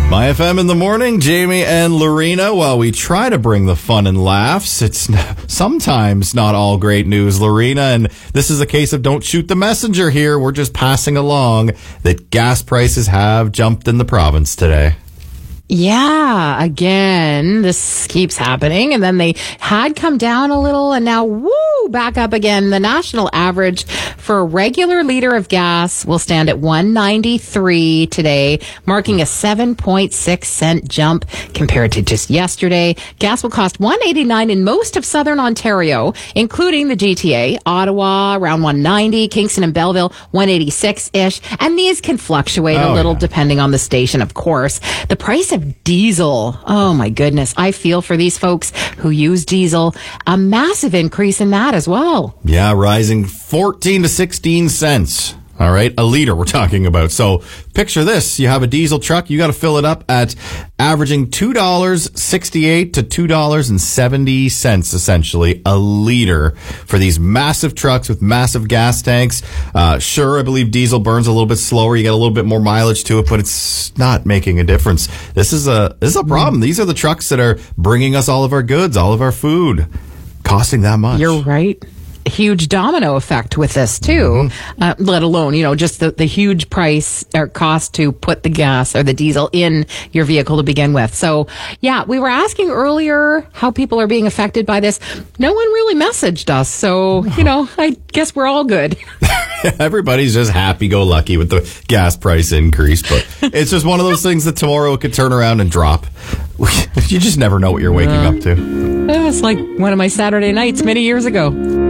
My FM in the morning, Jamie and Lorena. While we try to bring the fun and laughs, it's sometimes not all great news, Lorena. And this is a case of don't shoot the messenger here. We're just passing along that gas prices have jumped in the province today. Yeah, again, this keeps happening. And then they had come down a little and now, back up again. The national average for a regular liter of gas will stand at $1.93 today, marking a 7.6 cent jump compared to just yesterday. Gas will cost $1.89 in most of southern Ontario, including the GTA, Ottawa, around $1.90, Kingston and Belleville, $1.86-ish. And these can fluctuate a little depending on the station, of course. The price of diesel, oh my goodness, I feel for these folks who use diesel. A massive increase in that as well. Yeah, rising 14 to 16 cents. All right, a liter we're talking about. So picture this. You have a diesel truck. You got to fill it up at averaging $2.68 to $2.70, essentially, a liter for these massive trucks with massive gas tanks. Sure, I believe diesel burns a little bit slower. You get a little bit more mileage to it, but it's not making a difference. This is a problem. These are the trucks that are bringing us all of our goods, all of our food, costing that much. You're right. Huge domino effect with this too, let alone, just the huge price or cost to put the gas or the diesel in your vehicle to begin with. So yeah, we were asking earlier how people are being affected by this. No one really messaged us. So, I guess we're all good. Everybody's just happy-go-lucky with the gas price increase, but it's just one of those things that tomorrow it could turn around and drop. You just never know what you're waking up to. It was like one of my Saturday nights many years ago.